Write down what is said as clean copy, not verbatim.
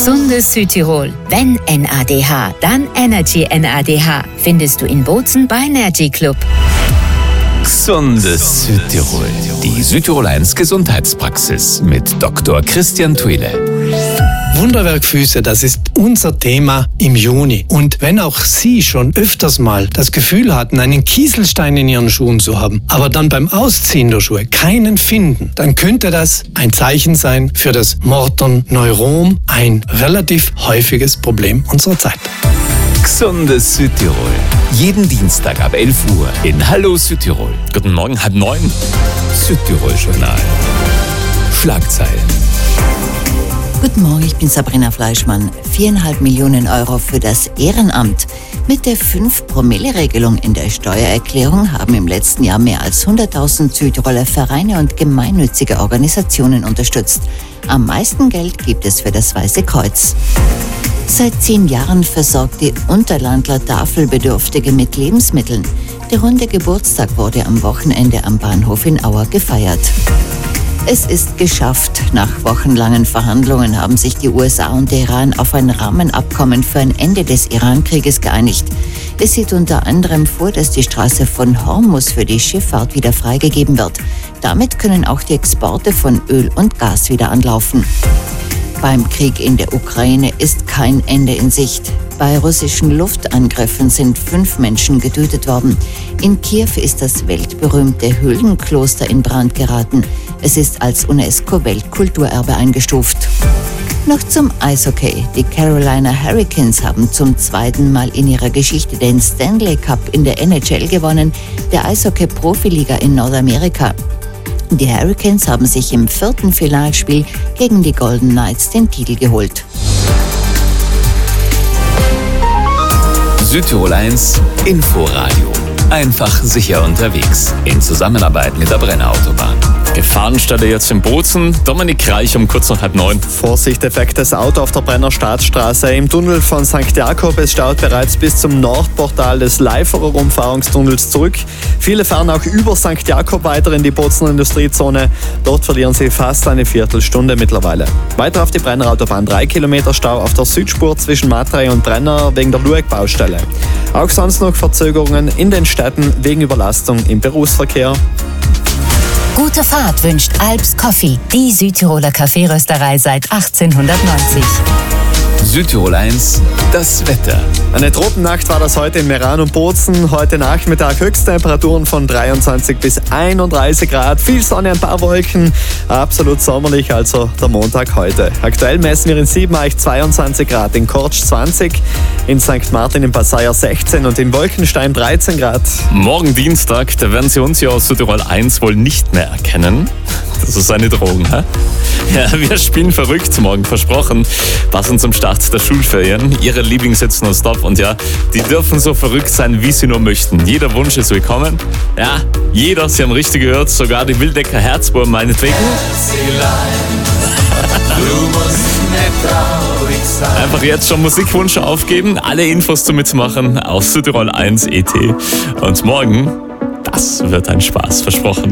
Gesundes Südtirol. Wenn NADH, dann Energy NADH. Findest du in Bozen bei Energy Club. Gesundes Südtirol. Die Südtirol 1 Gesundheitspraxis mit Dr. Christian Thuile. Wunderwerkfüße, das ist unser Thema im Juni. Und wenn auch Sie schon öfters mal das Gefühl hatten, einen Kieselstein in Ihren Schuhen zu haben, aber dann beim Ausziehen der Schuhe keinen finden, dann könnte das ein Zeichen sein für das Morton Neurom, ein relativ häufiges Problem unserer Zeit. Gesundes Südtirol. Jeden Dienstag ab 11 Uhr in Hallo Südtirol. Guten Morgen, 8:30. Südtirol-Journal. Schlagzeilen. Guten Morgen, ich bin Sabrina Fleischmann. 4,5 Millionen Euro für das Ehrenamt. Mit der 5-Promille-Regelung in der Steuererklärung haben im letzten Jahr mehr als 100.000 Südtiroler Vereine und gemeinnützige Organisationen unterstützt. Am meisten Geld gibt es für das Weiße Kreuz. Seit 10 Jahren versorgt die Unterlandler Tafelbedürftige mit Lebensmitteln. Der runde Geburtstag wurde am Wochenende am Bahnhof in Auer gefeiert. Es ist geschafft. Nach wochenlangen Verhandlungen haben sich die USA und der Iran auf ein Rahmenabkommen für ein Ende des Iran-Krieges geeinigt. Es sieht unter anderem vor, dass die Straße von Hormuz für die Schifffahrt wieder freigegeben wird. Damit können auch die Exporte von Öl und Gas wieder anlaufen. Beim Krieg in der Ukraine ist kein Ende in Sicht. Bei russischen Luftangriffen sind 5 Menschen getötet worden. In Kiew ist das weltberühmte Höhlenkloster in Brand geraten. Es ist als UNESCO-Weltkulturerbe eingestuft. Noch zum Eishockey. Die Carolina Hurricanes haben zum 2. Mal in ihrer Geschichte den Stanley Cup in der NHL gewonnen, der Eishockey-Profiliga in Nordamerika. Die Hurricanes haben sich im 4. Finalspiel gegen die Golden Knights den Titel geholt. Südtirol 1 Inforadio. Einfach sicher unterwegs. In Zusammenarbeit mit der Brenner-Autobahn. Gefahrenstelle jetzt in Bozen. Dominik Reich um kurz nach 8:30. Vorsicht, defektes Auto auf der Brenner Staatsstraße. Im Tunnel von St. Jakob. Es staut bereits bis zum Nordportal des Leiferer Umfahrungstunnels zurück. Viele fahren auch über St. Jakob weiter in die Bozener Industriezone. Dort verlieren sie fast eine Viertelstunde mittlerweile. Weiter auf die Brenner Autobahn. 3 Kilometer Stau auf der Südspur zwischen Matrei und Brenner wegen der Lueck-Baustelle. Auch sonst noch Verzögerungen in den Städten wegen Überlastung im Berufsverkehr. Gute Fahrt wünscht Alps Coffee, die Südtiroler Kaffeerösterei seit 1890. Südtirol 1, das Wetter. Eine Tropennacht war das heute in Meran und Bozen. Heute Nachmittag Höchsttemperaturen von 23 bis 31 Grad. Viel Sonne, ein paar Wolken. Absolut sommerlich, also der Montag heute. Aktuell messen wir in Siebeneicht 22 Grad, in Kortsch 20, in St. Martin im Passaier 16 und in Wolkenstein 13 Grad. Morgen Dienstag, da werden Sie uns hier aus Südtirol 1 wohl nicht mehr erkennen. Das ist eine Drohung, hä? Ja, wir spielen verrückt morgen, versprochen. Passend zum Start der Schulferien. Ihre Lieblingshits nonstop und ja, die dürfen so verrückt sein, wie sie nur möchten. Jeder Wunsch ist willkommen. Ja, jeder, Sie haben richtig gehört, sogar die Wildecker Herzburm meinetwegen. Einfach jetzt schon Musikwunsch aufgeben, alle Infos zum Mitmachen auf Südtirol 1 ET. Und morgen, das wird ein Spaß, versprochen.